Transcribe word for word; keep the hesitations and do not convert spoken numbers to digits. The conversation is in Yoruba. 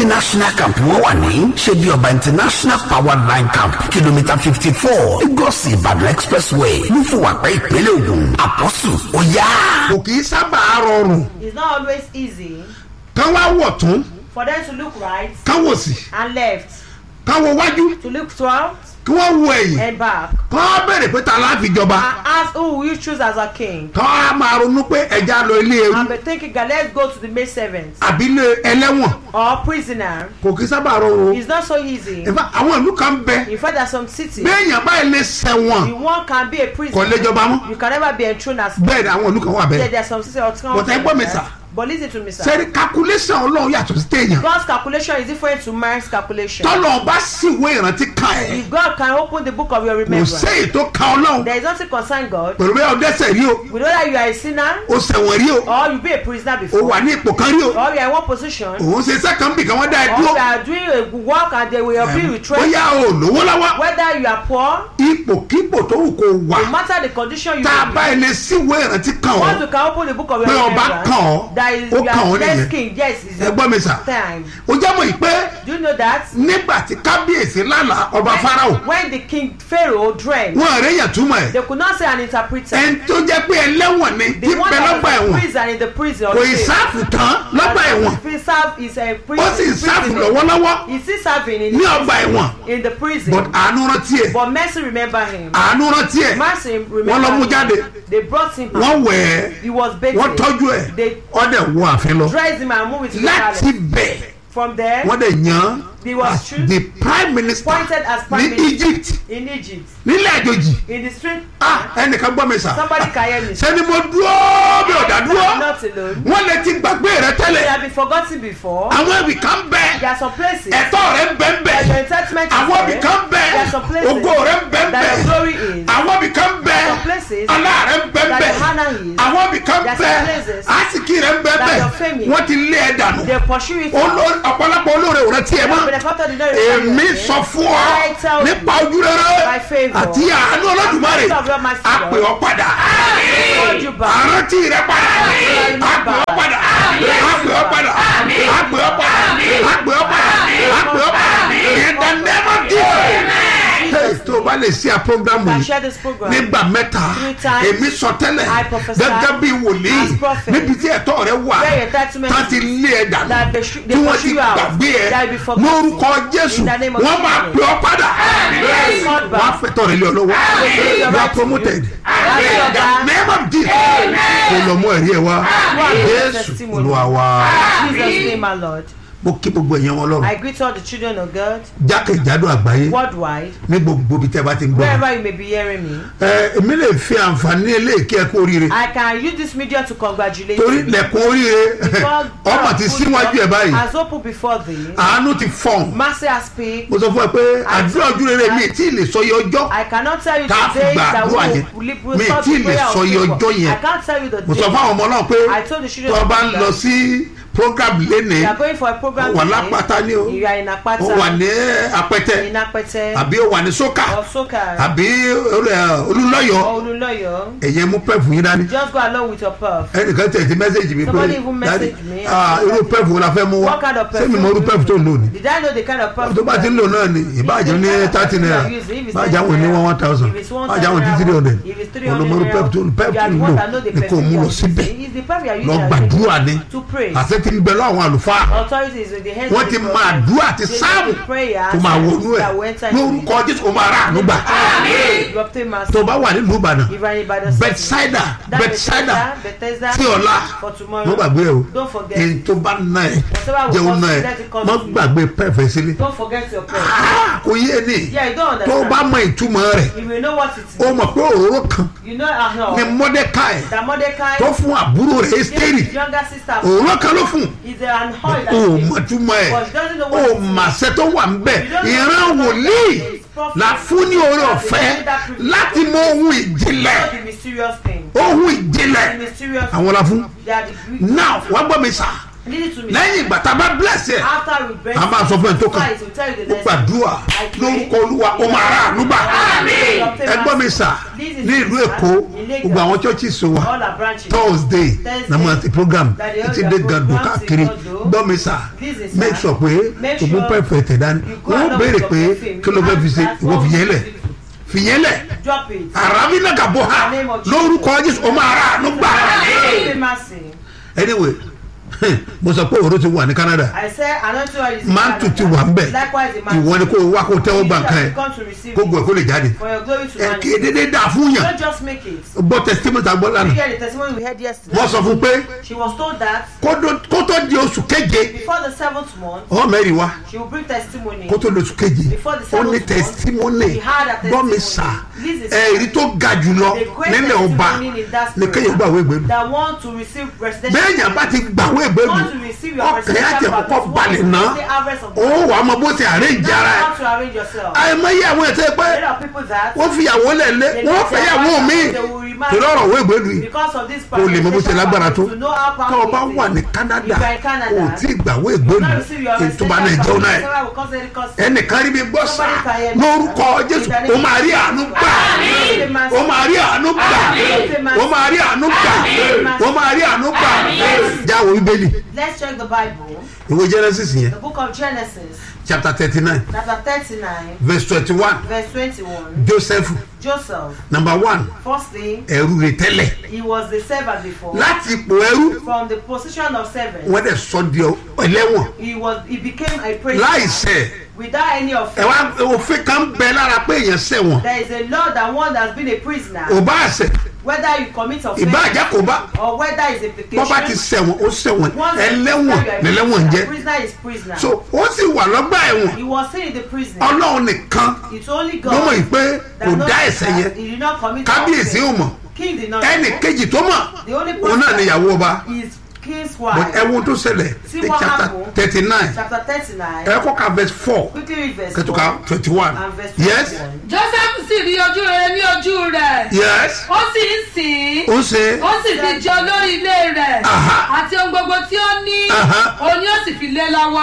national camp wọ́n wà ní ṣebí ọba international power line camp kìlómítà fifty four Lagos Ìbàdàn expressway nífùwàpẹ́ ìpínlẹ̀ Ògùn. àpọ́sù ó yá. kò kì í sábà rọrùn. It's not always easy kán wá wọ̀ tún. for them to look right kán wò sí. and left, kán wo wájú. to look front kí wọ́n wo ẹ̀yìn. and back, kán bèrè pé ta la fi jọba. and ask who will you choose as a king. kán á máa ronú pé ẹja lọ ilé ewu. And be thinking, God, let's go to the maid servants àbí ilé ẹlẹ́wọ̀n. or prisoner. kò kì í sábà rọrùn. It's not so easy. in fact àwọn ìlú kan bẹ. In fact, there's some cities béèyàn báyìí lè ṣẹ̀wọ̀n. the one can be a kò prisoner. lè jọba mọ́. You can never be enthroned as bẹ́ẹ̀ ni àwọn ìlú kan wà there. bẹ́ẹ̀. There's some cities or But ẹ gbọ́ mi sà. But listen to me, sir. sẹ́ni calculation ọlọ́run yàtọ̀ sí téèyàn. God's calculation is different to man's calculation. tọ́lọ̀ bá sì wé ìrántí kan ẹ̀. If God can open the book of your kò remembrance, séyìí tó kan ọlọ́run. there is nothing concern God. pẹ̀lú bẹ́ẹ̀ ọdẹ́sẹ̀ rí o. We know that you are a sinner o ṣẹ̀wọ̀n rí o. or you be a prisoner o before, wà ní ipò kan rí o. or you are in one position, òun ṣe iṣẹ́ kan bì kan wọ́n dá ẹ or dúró. you are doing a work and they will be retrenched. bóyá o lówó lọ́wọ́. Whether you are poor, ipòkípò tó wù kó wà. no matter the condition you tá a are bá in, ilé síwé ìrántí kan once ọ̀. you can open the book of your pé ọba remembrance, kàn ọ́ that is ó you kàn ọ́ are nìyẹn. next king. Yes, is ẹ your gbọ́ mi sà. time. o jẹ́ mọ̀ yìí pé Do you know that nígbà tí kábíyèsí lálàá ọba Fáráò when the king Pharaoh dreamed, wọn àrẹ yàn túmọ̀ ẹ̀. they could not say an interpreter. ẹni tó jẹ́ pé ẹlẹ́wọ̀n ni tí The one bẹ lọ́gbà that was in ẹ̀wọ̀n prison in the prison. kò ì sáàfù tán lọ́gbà ẹ̀wọ̀n He serve is a prison. ó sì ń sáàfù lọ́wọ́lọ́wọ́ He still serving in ní the ọgbà ẹ̀wọ̀n in the prison. but àánú rántí ẹ̀ But mercy remember him. àánú rántí ẹ̀ Mercy remember wọ́n lọ mú him. jáde They brought him out. wọ́n wẹ̀ ẹ́ He was bathing. wọ́n tọ́jú ẹ̀ They ọ̀dẹ̀ wọ àfin lọ dressed him and moved him to the láti palace. bẹ̀ From there, wọ́n dẹ̀ yàn he was as chosen, the prime minister appointed as ní prime minister Egypt in Egypt. nílẹ̀ àjòjì In the street, ah ẹnìkan gbọ́ mi sà somebody can hear me. sẹ́ni mo dúró bí ọ̀dà dúró I'm not alone. wọ́n lè ti gbàgbé rẹ They tẹ́lẹ̀ have been forgotten before. àwọn ibì kan bẹ́ẹ̀. There are some places ẹ̀tọ́ rẹ ń bẹ ń bẹ that your entitlement is àwọn there. ibì kan bẹ There are some places ògo rẹ ń bẹ ń that bẹ your glory is. àwọn ibì kan bẹ Some places ọlá rẹ ń bẹ ń that bẹ your honor is. àwọn ibì kan There are bẹ some places àsìkí rẹ ń bẹ that bẹ your fame is. wọ́n ti lé ẹ dànù They pursue it. Olórí- ọ̀pọ̀lọpọ̀ olóore ò rántí ẹ mọ́ èmi sọ fún ọ I tell you, nípa ojú rere by favour, àti àánú Olódùmarè and the mercy of your mercy, á pè ọ́ padà Hold you back. àrántí rẹ padà á pè ọ́ padà á pè ọ́ padà á pè ọ́ padà á pè ọ́ padà á pè ọ́ padà in the name of Jesus. Hey, tó o bá lè ṣe a program I yìí share this program. nígbà mẹ́ta Three times. èmi sọ tẹ́lẹ̀ I prophesy gẹ́gẹ́ bí wòlíì as prophet. níbi tí ẹ̀tọ́ rẹ wà Where your entitlement tá ti lé ẹ dànù that they should- they tí wọ́n pursue ti you out. gbàgbé ẹ That will be forgotten. lórúkọ Jésù In the name of wọ́n máa Jesus. pè ọ́ padà Yes, Lord, wọ́n á fẹ́tọ̀ rẹ lé ọ lọ́wọ́ Yes, you are Lord. promoted Yes, in Lord. the name of Jesus kò lọ mú ẹ̀rí ẹ wá Yes, Jésù testimony. Olúwa wa Jesus' name, my Lord. mo kí gbogbo ẹ̀yàn wọn lọ́rùn I greet all the children of God jákèjádò àgbáyé worldwide, ní gbogbo ibi tẹ́ bá ti ń gbọ́ mi. wherever you may be hearing me. ẹ èmi lè fi àǹfààní eléyìí kí ẹ kú oríire I can use this media to congratulate torí you. lẹ̀kùn oríire God ọmọ ti síwájú ẹ báyìí has opened before thee. àánú ti fọ̀n Mercy has speak. mo sọ fún ẹ pé àdúrà ojú rere mi tí ì lè sọ iye ọjọ́ I cannot tell you Tá a the fi day gba that we àdúrà will, yẹn. will, will Mi start tí ì the lè prayer sọ of iye people. ọjọ́ yẹn. I can't tell you the mo day. sọ fún àwọn ọmọ náà pé I told the children tó o of bá God ń lọ sí program lénìí we are going for a program ó wà today. lápáta ní o You are in Apata. ó wà ní apẹtẹ In Apete. àbí ó wà ní sókà Or Soka. àbí olúlọ́yọ̀ Or Oluloyo. ẹ̀yẹ mú pẹ́ẹ̀fù yín dání Just go along with your puff. ẹnìkan tẹ̀ ti mẹ́sẹ̀gì mi pé Somebody even dáàdi messaged me. ah irú pẹ́ẹ̀fù wo la fẹ́ mú wá What kind of sẹ́mi perfume mo rú do pẹ́ẹ̀fù tó ń lò ní Did I know the kind of puff? tó bá ti ń lò náà ni ìbáàjẹ́ ní thirty naira báàjẹ́ àwọn ní one one thousand báàjẹ́ àwọn ní three hundred olùmọ̀rú pẹ́ẹ̀fù tó pẹ́ẹ̀fù tó ń lò ní kò mú lọ síbẹ̀ lọ gbàdúrà ni àti ti ń bẹ lọ àwọn àlùfáà wọ́n ti máa dúrà ti sáàmù tó máa wọnú ẹ̀ lórúkọ Jésù kò máa rà ànúgbà tó bá wà nílùú Ìbàdàn Bethsaida Bethsaida tí ọ̀la mo gbàgbé ẹ o èyí tó bá ná ẹ jẹun ná ẹ mo gbàgbé pẹ́ẹ̀fẹ́ sílé kò yé ni tó bá mọ ìtumọ̀ rẹ̀ ó mọ̀ pé òróró kan ni Mọ́dékáì tó fún àbúrò rẹ̀ Ẹ́sítérì òróró kan ló fún ó mọ̀ túmọ̀ ẹ̀ ó màṣẹ tó wà ń bẹ̀ ìran wòlíì la fún ní oore ọ̀fẹ́ láti mọ ohun ìjìnlẹ̀ ohun ìjìnlẹ̀ àwọn la fún now wọ́n gbọ́ mi sà lẹ́yìn ìgbà tá a bá bless yẹ a máa sọ fún ẹ tó kàn ó gbàdúrà lórúkọ olúwa ó máa rà ànúgbà ẹgbọ́n mi sà ní ìlú èkó gbogbo àwọn churches wa thursday na mo ti program ti dé gàdùn káàkiri gbọ́ mi sà make sure pé ògùn pẹ̀fẹ̀ tẹ̀ dání wọ́n béèrè pé kí ló fẹ́ fi ṣe ìwọ fi yẹn lẹ̀ fi yẹn lẹ̀ àràbí náà kà bọ̀ ha lórúkọ jésù ó máa rà ànúgbà anyway mo sọ pé òró ti wà ní Canada máa ń tutù wà ń bẹ̀ ìwọ ni kò wá kó tẹ́wọ́ gbà nǹkan ẹ̀ kó gbọ́ ẹ̀ kó lè jáde ẹ̀ kì í dédé dà fún yàn gbọ́ testimony ta gbọ́ lánàá wọ́n sọ fún pé kó tó di oṣù keje ọ mẹ́rin wa kó tó di oṣù keje ó ní testimony gbọ́ mi sà ẹ̀rí tó ga jù lọ nílẹ̀ ọba ní kéèyàn gbàwé gbẹ̀rù bẹ́ẹ̀ yàn bá ti gbàwé gbẹ̀rù ọkàn yà jẹ́ kọ́kọ́ balẹ̀ náà ó wà á mọ bó ti arrange ara ẹ̀ àìmọye àwọn ẹ̀sẹ̀ pé wọ́n fi ìyàwó lẹ̀ lé wọ́n fẹ́ ìyàwó mi torí ọ̀rọ̀ wé gbẹ̀rù yìí kò lè mọ bó ti lágbára tó tó o bá wà ní Canada o tí gbàwé gbẹ̀rù ìtura nàìjọ́ náà ẹnìkan rí mi gbọ́ sá lórúkọ Jésù ó máa rí àánú gbà ó máa rí àánú gbà ó máa rí àánú gbà ó máa rí àánú gbà jáwọ́ bíbélì. Let's check the Bible. ìwé Genesis yẹn. The book of Genesis. chapter thirty-nine. Chapter thirty-nine. verse twenty-one. Verse twenty-one. Joseph. Joseph. number one. First thing. ẹrú rẹ̀ tẹ́lẹ̀. He was the servant before. láti ipò ẹrú. From the position of servant. wọ́n dẹ̀ sọ di ẹlẹ́wọ̀n. He was he became a prisoner. láìṣẹ̀. Without any offense. ẹ wá òfin kan bẹ lára pé èèyàn ṣẹ̀wọ̀n. There is a law that one has been a prisoner. ò bá ṣẹ̀. Whether you commit offense. ìbá àjà kò bá. or whether it's a vacation. bọ́bá ti ṣẹ̀wọ̀n ó ṣẹ̀wọ̀n ẹlẹ́wọ̀n lẹ́lẹ́wọ̀n jẹ́. Prisoner is prisoner. so ó sì wà lọ́gbà ẹ̀wọ̀n. He was still in the prison. ọlọ́run nìkan It's only God. ló mọ̀ yìí pé kò dá ẹ̀ṣẹ̀ yẹn. He did not commit kábíyèsí ò mọ̀ King did not. ẹnì kejì tó mọ̀ The only òun náà ni ìyàwó ọba. is King's but wife. ẹ̀wọ̀n tó ṣẹlẹ̀ See ní what chapter happened? thirty-nine Chapter thirty-nine. ẹ kọ́ ka verse four Quickly read verse kẹtùkà one twenty-one and verse yes twenty-one. Joseph sì rí ojú rere ní ojú rẹ̀. yes ó sì ń sìn ín. ó ṣe ó sì fi jẹ olórí ilé rẹ̀. Aha. àti ohun gbogbo tí ó ní. Aha. òun ni ó sì fi lé lọ́wọ́.